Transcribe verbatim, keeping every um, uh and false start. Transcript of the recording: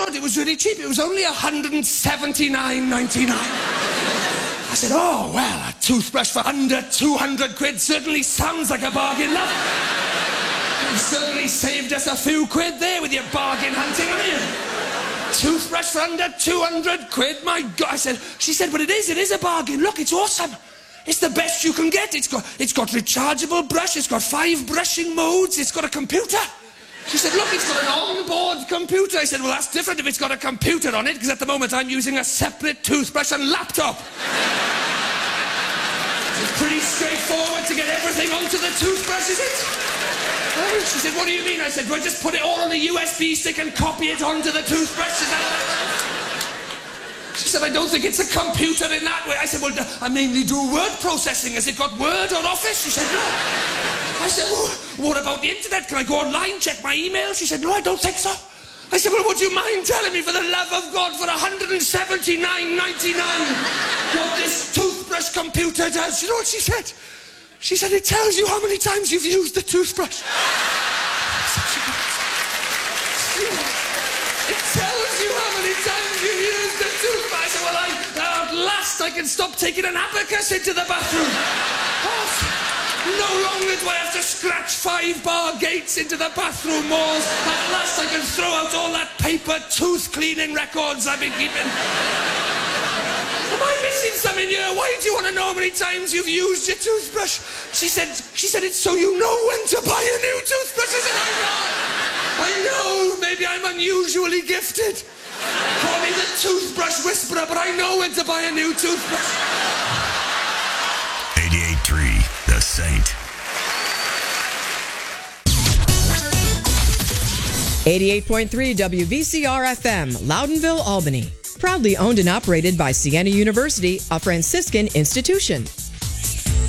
God, it was really cheap. It was only one hundred seventy-nine ninety-nine. I said, oh, well, a toothbrush for under two hundred quid certainly sounds like a bargain, love. You certainly saved us a few quid there with your bargain hunting, haven't you? Toothbrush for under two hundred quid? My God. I said, she said, but it is, it is a bargain. Look, it's awesome. It's the best you can get. It's got, it's got rechargeable brush. It's got five brushing modes. It's got a computer. She said, look, it's got an onboard computer. I said, well, that's different if it's got a computer on it, because at the moment I'm using a separate toothbrush and laptop. It's pretty straightforward to get everything onto the toothbrush, is it? Oh, she said, what do you mean? I said, well, just put it all on a U S B stick and copy it onto the toothbrush. Is that... She said, I don't think it's a computer in that way. I said, well, I mainly do word processing. Has it got Word or Office? She said, no. I said, well, what about the internet? Can I go online, check my email? She said, no, I don't think so. I said, well, would you mind telling me, for the love of God, for one hundred seventy-nine ninety-nine, what this toothbrush computer does? You know what she said? She said, it tells you how many times you've used the toothbrush. It tells you how many times you've used the toothbrush. I said, well, I, uh, at last I can stop taking an abacus into the bathroom. Oh, no longer do I have to scratch five bar gates into the bathroom walls. At last I can throw out all that paper tooth cleaning records I've been keeping. Am I missing something here? Why do you want to know how many times you've used your toothbrush? She said, she said it's so you know when to buy a new toothbrush. I said, I know. I know. Maybe I'm unusually gifted. Call me the toothbrush whisperer, but I know when to buy a new toothbrush. eighty-eight point three The Saint. eighty-eight point three W V C R F M, Loudonville, Albany. Proudly owned and operated by Siena University, a Franciscan institution.